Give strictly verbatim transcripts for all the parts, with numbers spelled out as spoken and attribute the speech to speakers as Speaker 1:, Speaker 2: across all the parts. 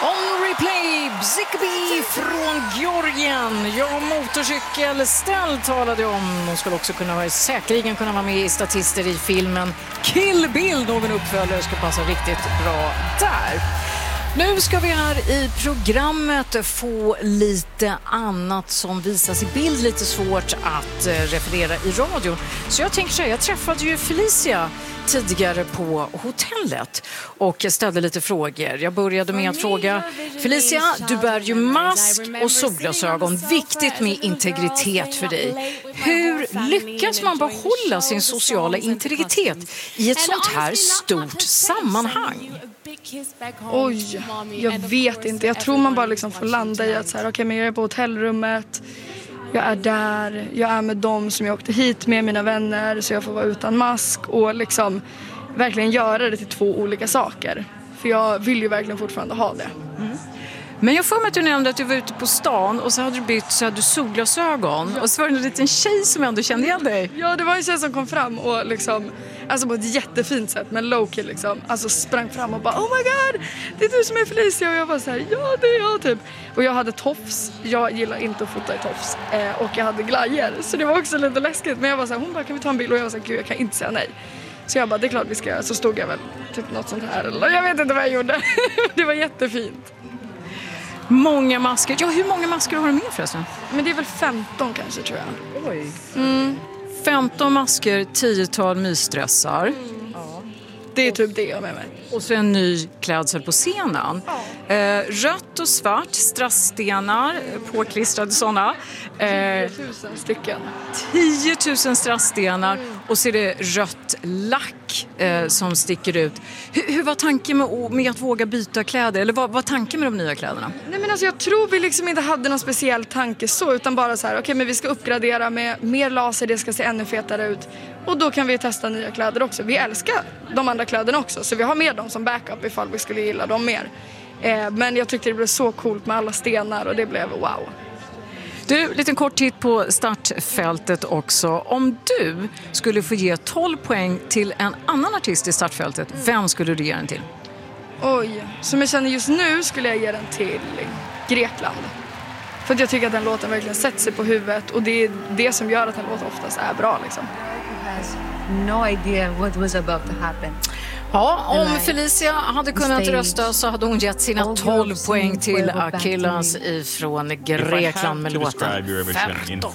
Speaker 1: On replay, Zickby från Georgien. Ja, motorcykelställ talade om. De skulle också kunna vara, säkerligen kunna vara med i statister i filmen Kill Bill. Någon uppföljare ska passa riktigt bra där. Nu ska vi här i programmet få lite annat som visas i bild. Lite svårt att referera i radion. Så jag tänker så här, jag träffade ju Felicia tidigare på hotellet och ställde lite frågor. Jag började med att fråga Felicia, du bär ju mask och solglasögon. Viktigt med integritet för dig. Hur lyckas man behålla sin sociala integritet i ett sånt här stort sammanhang?
Speaker 2: Oj, jag vet inte. Jag tror man bara liksom får landa i att så här, okej, okay, men jag är på hotellrummet. Jag är där, jag är med dem som jag åkte hit med, mina vänner, så jag får vara utan mask och liksom verkligen göra det till två olika saker. För jag vill ju verkligen fortfarande ha det.
Speaker 1: Mm. Men jag får mig att du nämnde att du var ute på stan och så hade du bytt, så hade du solglasögon. Ja. Och så var det en liten tjej som ändå kände igen dig.
Speaker 2: Ja, det var en tjej som kom fram och liksom, alltså på ett jättefint sätt, men low-key liksom, alltså sprang fram och bara, oh my god, det är du som är Felicia. Och jag var så här, ja det är jag typ. Och jag hade tofs, jag gillar inte att fota i tofs. Eh, och jag hade glajer, så det var också lite läskigt. Men jag var så här, hon bara, kan vi ta en bild? Och jag var så här, gud jag kan inte säga nej. Så jag bara, det är klart vi ska göra. Så stod jag väl typ något sånt här, eller jag vet inte vad jag gjorde. Det var jättefint.
Speaker 1: Många masker. Ja, hur många masker har du med förresten?
Speaker 2: Men det är väl femton kanske, tror jag.
Speaker 1: Oj. Mm. femton masker, tiotal mysdressar.
Speaker 2: Mm. Ja. Det är typ det jag med mig.
Speaker 1: Och så en ny klädsel på scenen. Ja. Eh, rött och svart, strassstenar, påklistrade sådana.
Speaker 2: Eh, tiotusen stycken.
Speaker 1: tiotusen strassstenar. Mm. Och så är det rött lack eh, som sticker ut. Hur, hur var tanken med, med att våga byta kläder? Eller vad var tanken med de nya kläderna?
Speaker 2: Nej, men alltså jag tror vi liksom inte hade någon speciell tanke så. Utan bara så här, okej, okay, men vi ska uppgradera med mer laser. Det ska se ännu fetare ut. Och då kan vi testa nya kläder också. Vi älskar de andra kläderna också. Så vi har med dem som backup ifall vi skulle gilla dem mer. Eh, men jag tyckte det blev så coolt med alla stenar. Och det blev wow.
Speaker 1: Du, liten kort titt på startfältet också. Om du skulle få ge tolv poäng till en annan artist i startfältet, vem skulle du ge den till?
Speaker 2: Oj, som jag känner just nu skulle jag ge den till Grekland. För att jag tycker att den låten verkligen sätter sig på huvudet. Och det är det som gör att den låten oftast är bra liksom.
Speaker 3: No idea what was about to happen.
Speaker 1: Ja, om Felicia hade kunnat rösta så hade hon gett sina tolv poäng till Achilles ifrån Grekland med låten femton.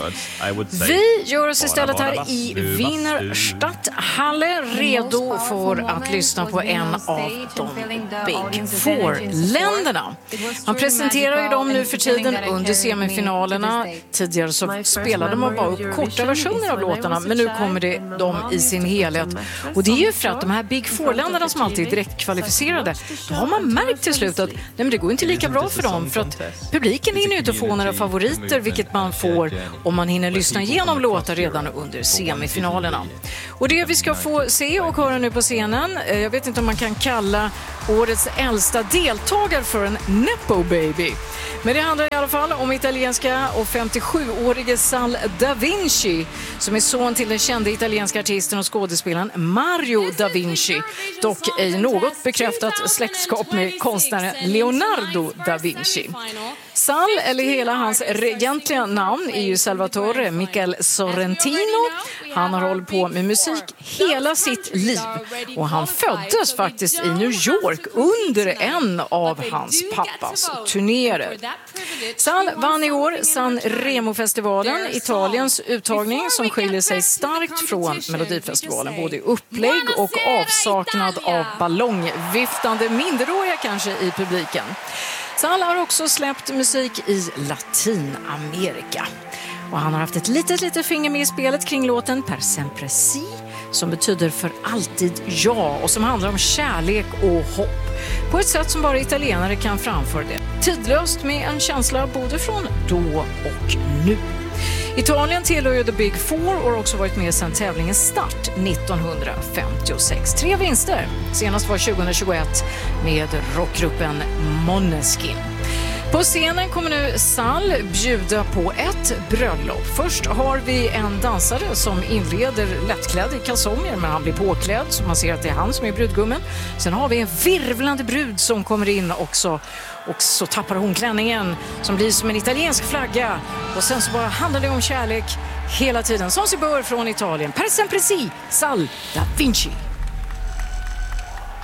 Speaker 1: Vi gör oss istället här i Wienerstadthalle redo för att lyssna på en av de Big Four-länderna. Man presenterar ju dem nu för tiden under semifinalerna. Tidigare så spelade man bara upp korta versioner av låtarna, men nu kommer det dem i sin helhet. Och det är ju för att de här Big Four-länderna som alltid är direkt kvalificerade, då har man märkt till slut att nej, men det går inte lika bra för dem, för att publiken hinner ju inte få några favoriter, vilket man får om man hinner lyssna igenom låtar redan under semifinalerna. Och det vi ska få se och höra nu på scenen, jag vet inte om man kan kalla årets äldsta deltagare för en Nepo Baby. Men det handlar i alla fall om italienska och femtiosjuårige Sal Da Vinci, som är son till den kända italienska artisten och skådespelaren Mario Da Vinci. Dock ej något bekräftat släktskap med konstnären Leonardo Da Vinci. Sal, eller hela hans egentliga namn, är ju Salvatore Michael Sorrentino. Han har hållit på med musik hela sitt liv. Och han föddes faktiskt i New York under en av hans pappas turnéer. Sal vann i år San Remo-festivalen, Italiens uttagning som skiljer sig starkt från Melodifestivalen. Både upplägg och avsaknad av ballongviftande minderåriga kanske i publiken. Sal har också släppt musik i Latinamerika. Och han har haft ett litet, litet finger med i spelet kring låten Per Sempre Si, som betyder för alltid ja och som handlar om kärlek och hopp. På ett sätt som bara italienare kan framföra det. Tidlöst med en känsla både från då och nu. Italien tillhör ju The Big Four och har också varit med sedan tävlingens start nittonhundrafemtiosex. Tre vinster. Senast var tjugohundratjugoett med rockgruppen Måneskin. På scenen kommer nu Sall bjuda på ett bröllop. Först har vi en dansare som inleder lättklädd i kalsonger, men han blir påklädd så man ser att det är han som är brudgummen. Sen har vi en virvlande brud som kommer in också, och så tappar hon klänningen som blir som en italiensk flagga. Och sen så bara handlar det om kärlek hela tiden, som sig bör från Italien. Per sempre si, Sall da Vinci.